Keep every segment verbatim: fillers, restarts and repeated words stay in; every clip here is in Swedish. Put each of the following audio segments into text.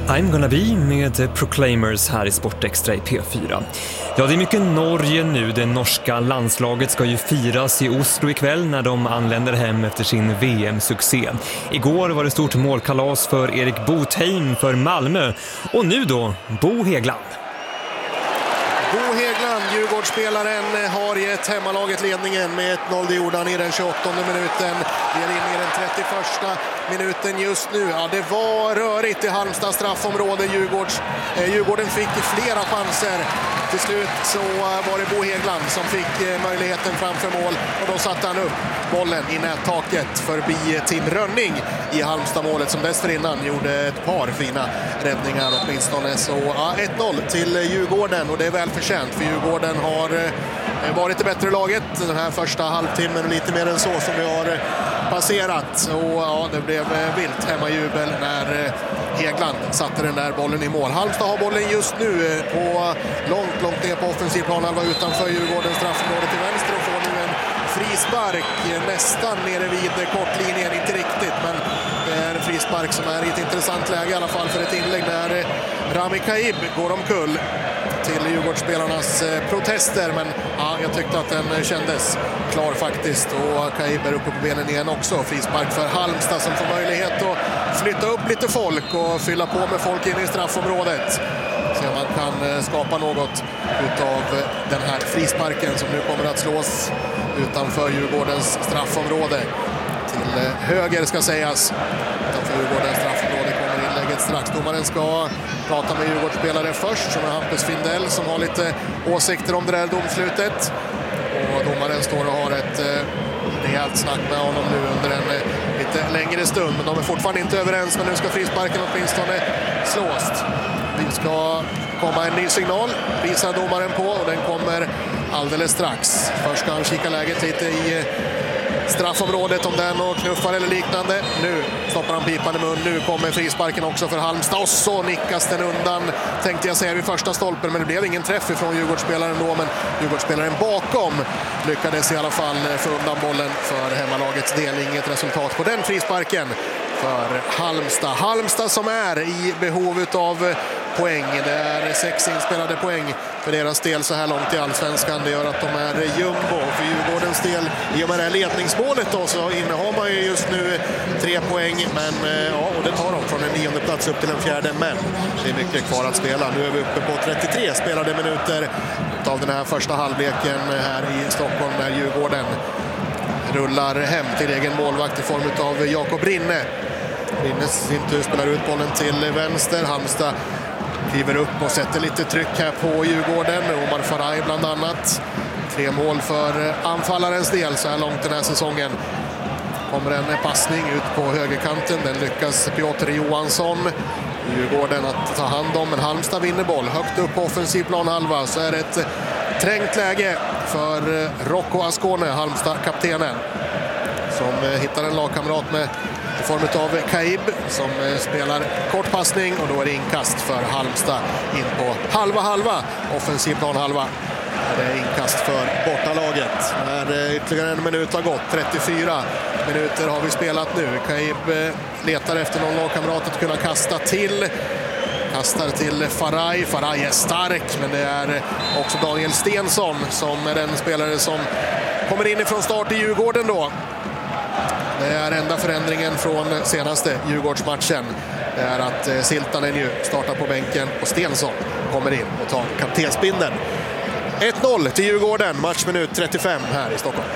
I'm gonna be med Proclaimers här i Sportextra i P fyra. Ja, det är mycket Norge nu. Det norska landslaget ska ju firas i Oslo ikväll när de anländer hem efter sin V M-succé. Igår var det stort målkalas för Erik Botheim för Malmö. Och nu då, Bo Häggland. Bo Häggland, Djurgårdsspelaren, har gett hemmalaget ledningen med ett noll. Det gjorde han i den tjugoåttonde minuten. Vi är inne i den trettioförsta minuten just nu. Ja, det var rörigt i Halmstad straffområde. Djurgårds, eh, Djurgården fick flera chanser. Till slut så var det Bo Häggland som fick eh, möjligheten framför mål. Och då satte han upp bollen i nättaket förbi Tim Rönning i Halmstad-målet som dessförinnan gjorde ett par fina räddningar åtminstone. Så ja, ett noll till Djurgården, och det är väl förtjänt för Djurgården har eh, varit det bättre laget den här första halvtimmen och lite mer än så som vi har eh, passerat. Och ja, det blev eh, vilt hemmajubel när eh, Häggland satte den där bollen i mål. Halmstad har bollen just nu eh, på långt, långt ner på offensiv planhalva utanför Djurgårdens straffområde till vänster och får nu en frispark nästan nere vid kortlinjen, inte riktigt, men det är en frispark som är i ett intressant läge i alla fall för ett inlägg där Rami Kaib går omkull till Djurgårdsspelarnas protester, men ja, jag tyckte att den kändes klar faktiskt, och Kaib är uppe på benen igen också. Frispark för Halmstad som får möjlighet att flytta upp lite folk och fylla på med folk in i straffområdet. Så man kan skapa något utav den här frisparken som nu kommer att slås utanför Djurgårdens straffområde. Till höger ska sägas. Utanför Djurgårdens straffområde kommer inlägget strax. Domaren ska prata med Djurgårdsspelare först, som är Hampus Findell som har lite åsikter om det där domslutet. Och domaren står och har ett rejält snack med honom nu under en lite längre stund. Men de är fortfarande inte överens, men nu ska frisparken åtminstone slås. Vi ska komma en ny signal, visar domaren på, och den kommer alldeles strax. Först ska han kika läget lite i straffområdet om den och knuffar eller liknande. Nu stoppar han pipan i mun. Nu kommer frisparken också för Halmstad, och så nickas den undan, tänkte jag säga, vid första stolpen, men det blev ingen träff ifrån Djurgårdsspelaren då, men Djurgårdsspelaren bakom lyckades i alla fall få undan bollen för hemmalagets del. Inget resultat på den frisparken för Halmstad. Halmstad som är i behov av poäng. Det är sex inspelade poäng för deras del så här långt i Allsvenskan. Det gör att de är jumbo. För Djurgårdens del, i och med det här ledningsmålet då, så innehar man ju just nu tre poäng. Men ja, och det tar de från en nionde plats upp till en fjärde. Men det är mycket kvar att spela. Nu är vi uppe på trettiotre spelade minuter av den här första halvleken här i Stockholm, där Djurgården rullar hem till egen målvakt i form av Jakob Rinne. Rinne sin tur spelar ut bollen till vänster. Halmstad kliver upp och sätter lite tryck här på Djurgården. Omar Faraj bland annat. Tre mål för anfallarens del så här långt den här säsongen. Kommer en passning ut på högerkanten. Den lyckas Piotr Johansson, Djurgården, att ta hand om. Men Halmstad vinner boll högt upp på offensiv planhalva. Så är det ett trängt läge för Rocco Ascone, Halmstad-kaptenen, som hittar en lagkamrat med i form av Kaib som spelar kort passning, och då är det inkast för Halmstad in på halva halva, offensiv planhalva. Det är inkast för bortalaget. När ytterligare en minut har gått, trettiofyra minuter har vi spelat nu. Kaib letar efter någon lagkamrat att kunna kasta till. Kastar till Faraj. Faraj är stark, men det är också Daniel Stensson som är den spelare som kommer in ifrån start i Djurgården då. Det är enda förändringen från senaste Djurgårdsmatchen. Det är att Siltanen nu startar på bänken och Stensson kommer in och tar kaptensbindeln. ett noll till Djurgården, matchminut trettiofem här i Stockholm.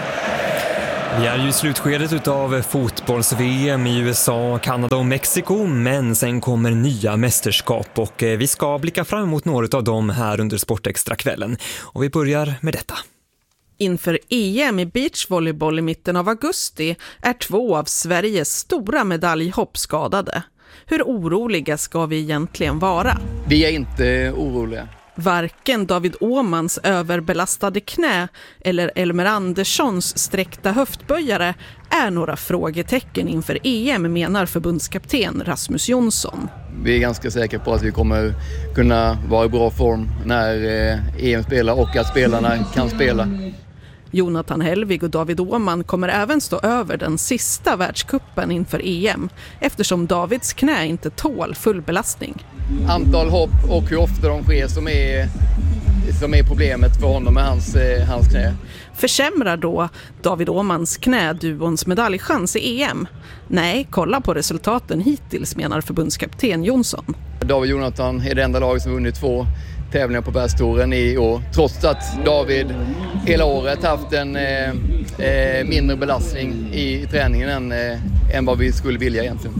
Vi är ju i slutskedet av fotbolls-V M i U S A, Kanada och Mexiko, men sen kommer nya mästerskap och vi ska blicka fram emot några av dem här under Sportextra-kvällen. Och vi börjar med detta. Inför E M i beachvolleyboll i mitten av augusti är två av Sveriges stora medaljhopp skadade. Hur oroliga ska vi egentligen vara? Vi är inte oroliga. Varken David Åmans överbelastade knä eller Elmer Anderssons sträckta höftböjare är några frågetecken inför E M, menar förbundskapten Rasmus Jonsson. Vi är ganska säkra på att vi kommer kunna vara i bra form när E M spelar och att spelarna kan spela. Jonathan Helvig och David Åhman kommer även stå över den sista världskuppen inför E M eftersom Davids knä inte tål full belastning. Antal hopp och hur ofta de sker som är, som är problemet för honom med hans, hans knä. Försämrar då David Åhmans knä duons medaljchans i E M? Nej, kolla på resultaten hittills, menar förbundskapten Jonsson. David Jonathan är det enda lag som vunnit två tävlingar på världstouren i år. Trots att David hela året haft en eh, eh, mindre belastning i träningen än, eh, än vad vi skulle vilja egentligen.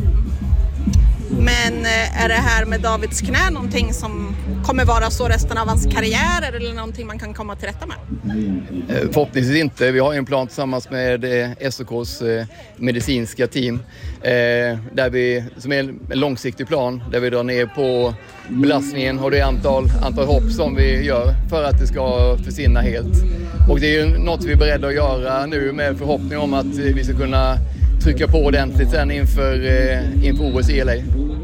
Men är det här med Davids knä någonting som kommer vara så resten av hans karriär eller någonting man kan komma till rätta med? Förhoppningsvis inte. Vi har en plan tillsammans med S O K:s medicinska team där vi, som är en långsiktig plan där vi drar ner på belastningen och det antal, antal hopp som vi gör för att det ska försvinna helt. Och det är ju något vi är beredda att göra nu med förhoppning om att vi ska kunna trycka på ordentligt sen inför, inför O S i L A.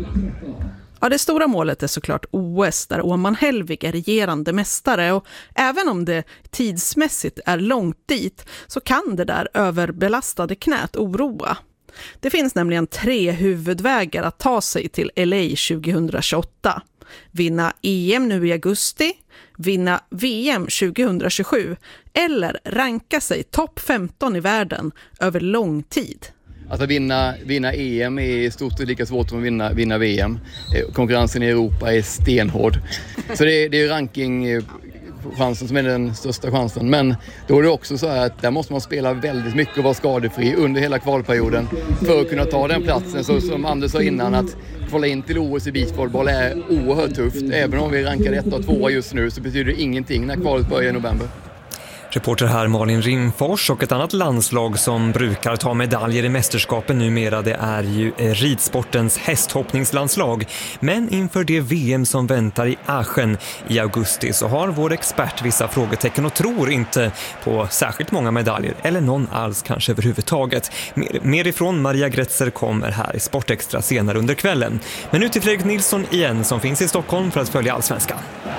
Ja, det stora målet är såklart O S där Åhman Helvig är regerande mästare och även om det tidsmässigt är långt dit så kan det där överbelastade knät oroa. Det finns nämligen tre huvudvägar att ta sig till L A tjugohundratjugoåtta. Vinna E M nu i augusti, vinna V M tjugohundratjugosju eller ranka sig topp femton i världen över lång tid. Att vinna, vinna E M är i stort sett lika svårt som att vinna, vinna V M. Konkurrensen i Europa är stenhård. Så det, det är rankingchansen som är den största chansen. Men då är det också så här att där måste man spela väldigt mycket och vara skadefri under hela kvalperioden för att kunna ta den platsen. Så som Anders sa innan, att kvala in till O S i beachvolleyboll är oerhört tufft. Även om vi rankar ett och två just nu så betyder det ingenting när kvalet börjar i november. Reporter här Malin Rimfors, och ett annat landslag som brukar ta medaljer i mästerskapen numera, det är ju ridsportens hästhoppningslandslag. Men inför det V M som väntar i Aachen i augusti så har vår expert vissa frågetecken och tror inte på särskilt många medaljer, eller någon alls kanske överhuvudtaget. Mer, mer ifrån Maria Gretzer kommer här i Sportextra senare under kvällen. Men nu till Fredrik Nilsson igen som finns i Stockholm för att följa allsvenskan.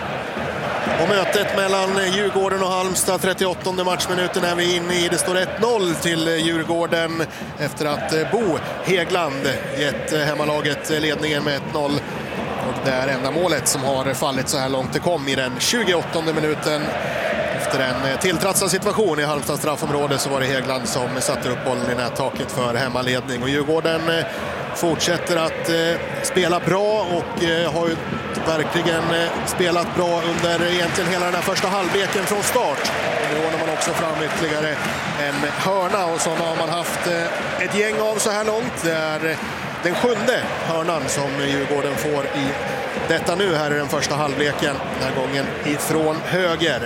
Och mötet mellan Djurgården och Halmstad, trettioåttonde matchminuten är vi inne i. Det står ett noll till Djurgården efter att Bo Hegland gett hemmalaget ledningen med ett noll. Och det är enda målet som har fallit så här långt. Det kom i den tjugoåttonde minuten. Efter en tilltratsad situation i Halmstads straffområde så var det Hegland som satte upp bollen i nättaket för hemmaledning. Och Djurgården fortsätter att eh, spela bra och eh, har ju verkligen eh, spelat bra under egentligen hela den här första halvleken från start. Och nu ordnar man också fram ytterligare en hörna och sådana har man haft eh, ett gäng av så här långt. Det är eh, den sjunde hörnan som Djurgården får i detta nu här i den första halvleken. Den här gången ifrån höger.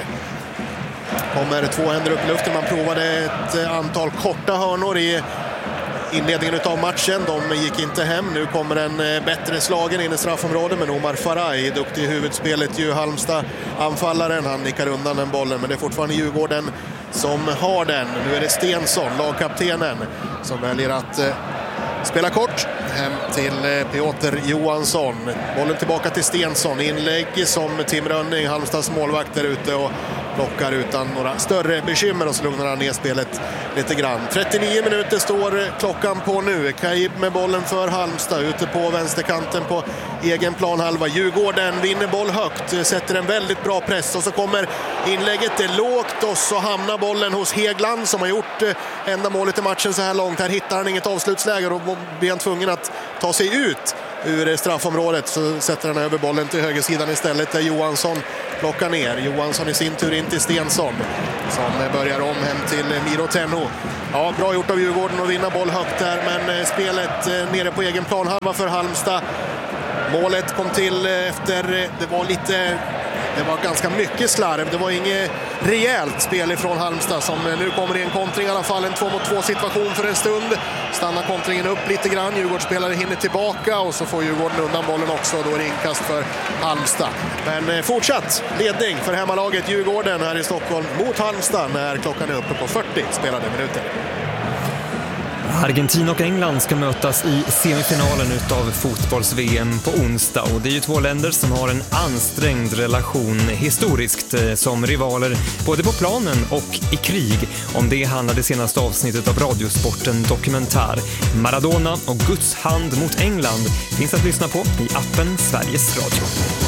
Kommer två händer upp i luften. Man provade ett antal korta hörnor i inledningen av matchen. De gick inte hem. Nu kommer en bättre slagen in i straffområdet. Men Omar Faraj, duktig i huvudspelet, ju Halmstad anfallaren. Han nickar undan den bollen. Men det är fortfarande Djurgården som har den. Nu är det Stensson, lagkaptenen, som väljer att eh, spela kort hem till eh, Piotr Johansson. Bollen tillbaka till Stensson. Inlägg som Tim Rönning, Halmstads målvakt, där ute och blockar utan några större bekymmer, och så lugnar han ner spelet lite grann. trettionio minuter står klockan på nu. Kaib med bollen för Halmstad ute på vänsterkanten på egen planhalva. Djurgården vinner boll högt, sätter en väldigt bra press, och så kommer inlägget, det är lågt, och så hamnar bollen hos Hegland som har gjort enda målet i matchen så här långt. Här hittar han inget avslutsläge och då blir han tvungen att ta sig ut ur straffområdet, så sätter han över bollen till högersidan istället där Johansson plockar ner. Johansson i sin tur in till Stensson som börjar om hem till Miro Tenno. Ja, bra gjort av Djurgården att vinna boll högt där, men spelet nere på egen planhalva för Halmstad. Målet kom till efter, det var lite, det var ganska mycket slarv. Det var inget rejält spel ifrån Halmstad som nu kommer i en kontring i alla fall. En två mot två situation för en stund. Stannar kontringen upp lite grann. Djurgårdsspelare hinner tillbaka och så får Djurgården undan bollen också. Då är det inkast för Halmstad. Men fortsatt ledning för hemmalaget Djurgården här i Stockholm mot Halmstad när klockan är uppe på fyrtio spelade minuter. Argentina och England ska mötas i semifinalen utav fotbolls-V M på onsdag, och det är ju två länder som har en ansträngd relation historiskt som rivaler både på planen och i krig. Om det handlar det senaste avsnittet av Radiosporten Dokumentär. Maradona och Guds hand mot England finns att lyssna på i appen Sveriges Radio.